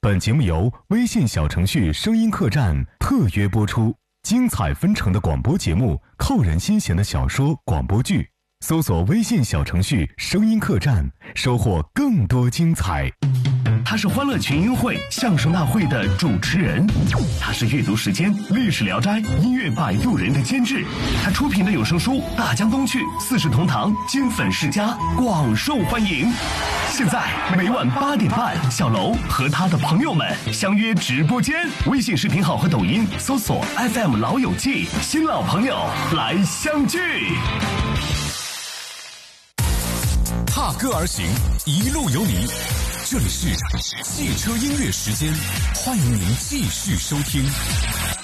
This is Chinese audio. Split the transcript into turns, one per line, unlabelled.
本节目由微信小程序声音客栈特约播出，精彩纷呈的广播节目，扣人心弦的小说广播剧，搜索微信小程序声音客栈，收获更多精彩。
他是欢乐群英会相声大会的主持人，他是阅读时间历史聊斋音乐摆渡人的监制，他出品的有声书《大江东去》四世同堂金粉世家广受欢迎。现在每晚8点半，小楼和他的朋友们相约直播间，微信视频号和抖音搜索 FM 老友记，新老朋友来相聚。
踏歌而行，一路有你。这里是汽车音乐时间，欢迎您继续收听。